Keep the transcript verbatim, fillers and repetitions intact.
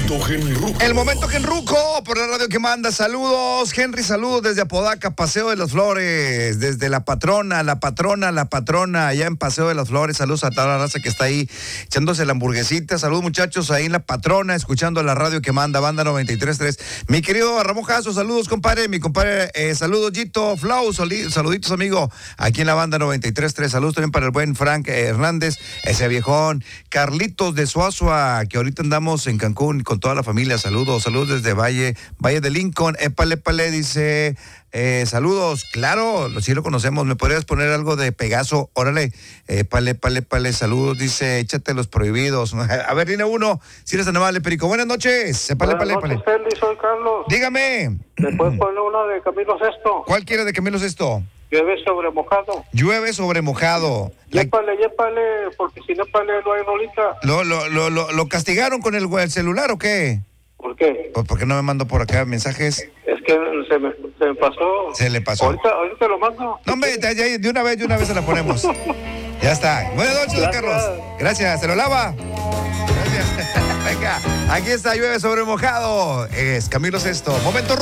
momento genruco. El momento genruco por la radio que manda. Saludos, Henry, saludos desde Apodaca, Paseo de las Flores, desde la patrona, la patrona, la patrona, allá en Paseo de las Flores. Saludos a toda la raza que está ahí echándose la hamburguesita. Saludos, muchachos, ahí en la patrona, escuchando la radio que manda, banda noventa y tres punto tres. Mi querido Ramón Jasso, saludos, compadre. Mi compadre, eh, saludos, Gito Flau, saluditos, amigo, aquí en la banda noventa y tres punto tres. Saludos también para el buen Frank eh, Hernández, ese viejón. Carlitos de Suazua, que ahorita andamos en Cancún con toda la familia. Saludos, saludos desde Valle, Valle de Lincoln. Épale, épale, dice, eh, saludos, claro, sí lo conocemos. ¿Me podrías poner algo de Pegaso? Órale, épale, épale, épale, saludos, dice, échate los prohibidos. A ver, dime uno, si eres tan amable, Perico. Buenas noches, épale, épale, épale. Buenas noches, Feli, soy Carlos. Dígame. ¿Me puedes poner una de Camilo Sesto? ¿Cuál quiere de Camilo Sesto? Llueve sobre mojado. Llueve sobre mojado. Yépale, yépale, porque si no pale no hay rolita. ¿Lo, lo, lo, lo, lo castigaron con el, el celular o qué? ¿Por qué? Pues porque no me mandó por acá mensajes. Es que se me, se me pasó. Se le pasó. Ahorita, ahorita lo mando. No, hombre, ya, ya, de una vez, de una vez se la ponemos. Ya está. Buenas noches, don Carlos. Gracias. ¿Se lo lava? Gracias. Venga, aquí está, llueve sobre mojado. Es Camilo Sesto. Momento